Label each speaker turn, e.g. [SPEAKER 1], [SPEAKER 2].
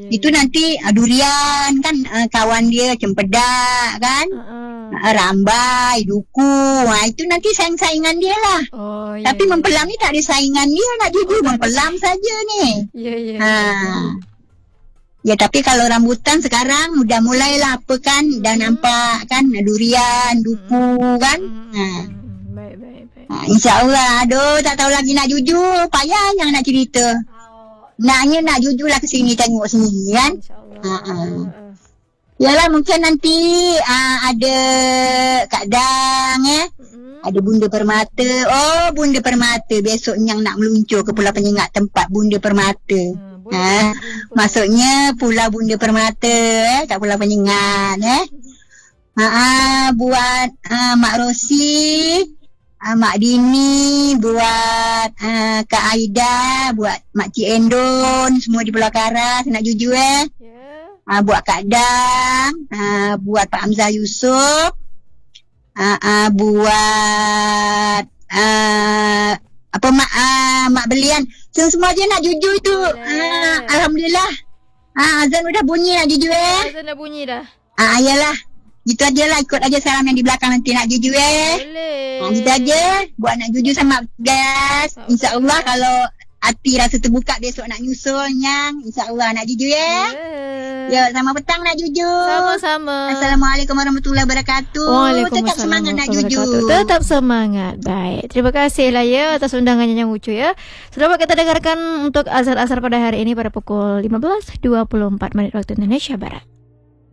[SPEAKER 1] Itu nanti durian kan, kawan dia cempedak kan, rambai, duku. Itu nanti saingan dia lah. Tapi mempelam ni tak ada saingan dia, nak jujur mempelam saja ni. Ya, tapi kalau rambutan sekarang dah mulailah apa kan, dah nampak kan durian, duku kan.
[SPEAKER 2] Baik.
[SPEAKER 1] InsyaAllah. Aduh, tak tahu lagi nak jujur. Payahnya nak cerita. Naknya nak jujur lah ke sini tengok sendiri kan. Yalah, mungkin nanti ada Kak Dang ada Bunda Permata. Oh, Bunda Permata besok yang nak meluncur ke Pulau Penyengat tempat Bunda Permata. Maksudnya Pulau Bunda Permata kat Pulau Penyengat buat Mak Rosi, Mak Dini, buat Kak Aida, buat Mak Cik Endon, semua di Pulau Karas nak jujur buat Kak Dang, buat Pak Hamzah Yusof, buat Mak Belian. Semua je nak jujur tu. Alhamdulillah. Azan dah bunyi nak jujur
[SPEAKER 2] Azan dah bunyi dah.
[SPEAKER 1] Yalah. Gitu aja lah, ikut aja salam yang di belakang nanti nak jujur
[SPEAKER 2] Boleh.
[SPEAKER 1] Gitu aja. Buat nak jujur sama guys. InsyaAllah kalau hati rasa terbuka besok nak nyusul Nyang. InsyaAllah nak jujur Ya, sama petang nak jujur.
[SPEAKER 2] Sama-sama.
[SPEAKER 1] Assalamualaikum warahmatullahi wabarakatuh. Tetap semangat nak jujur.
[SPEAKER 2] Tetap semangat. Baik. Terima kasih lah ya atas undangannya yang lucu ya. Sudah dapat kita dengarkan untuk azan asar pada hari ini pada pukul 15.24 waktu Indonesia Barat.